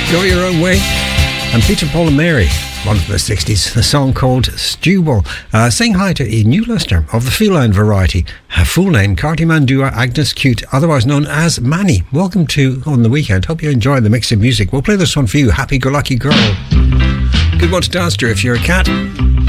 Go Your Own Way. And Peter, Paul and Mary, one from the 60s, a song called Stewball. Saying hi to a new listener of the feline variety. Her full name, Carty Mandua Agnes Cute, otherwise known as Manny. Welcome to On the Weekend. Hope you enjoy the mix of music. We'll play this one for you, Happy Go Lucky Girl. Good one to dance to if you're a cat.